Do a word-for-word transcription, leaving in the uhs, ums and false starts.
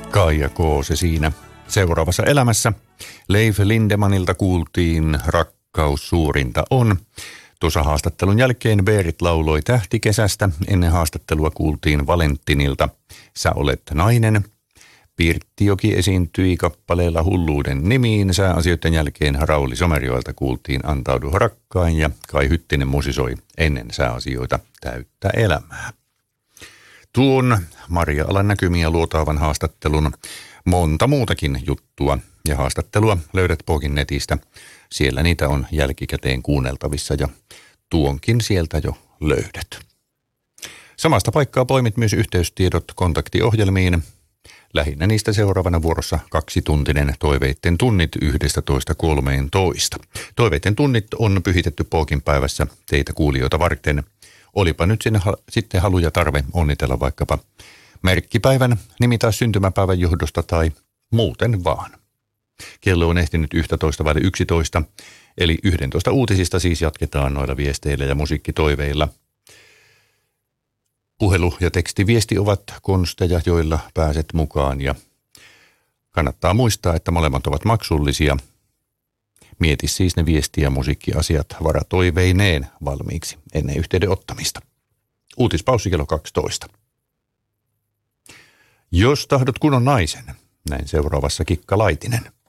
Kaija K. se siinä. Seuraavassa elämässä Leif Lindemanilta kuultiin Rakkaus suurinta on. Tuossa haastattelun jälkeen Berit lauloi Tähtikesästä. Ennen haastattelua kuultiin Valentinilta Sä olet nainen. Pirttijoki esiintyi kappaleella Hulluuden nimiin. Sääasioiden jälkeen Rauli Somerjoelta kuultiin Antaudu rakkain ja Kai Hyttinen musisoi ennen sääasioita Täyttä elämää. Tuon Maria-alan näkymiä luotaavan haastattelun monta muutakin juttua ja haastattelua löydät Pookin netistä. Siellä niitä on jälkikäteen kuunneltavissa ja tuonkin sieltä jo löydät. Samasta paikkaa poimit myös yhteystiedot kontaktiohjelmiin. Lähinnä niistä seuraavana vuorossa kaksituntinen Toiveitten tunnit yksitoista kolmetoista. Toiveitten tunnit on pyhitetty Pookin päivässä teitä kuulijoita varten. Olipa nyt sinne ha- sitten halu ja tarve onnitella vaikkapa merkkipäivän, nimi tai syntymäpäivän johdosta tai muuten vaan. Kello on ehtinyt yksitoista vaille yksitoista, eli yksitoista uutisista siis jatketaan noilla viesteillä ja musiikkitoiveilla. Puhelu ja tekstiviesti ovat konsteja, joilla pääset mukaan ja kannattaa muistaa, että molemmat ovat maksullisia. Mieti siis ne viesti- ja musiikkiasiat varatoiveineen valmiiksi ennen yhteyden ottamista. Uutispaussi kello kaksitoista. Jos tahdot kunnon naisen, näin seuraavassa Kikka Laitinen.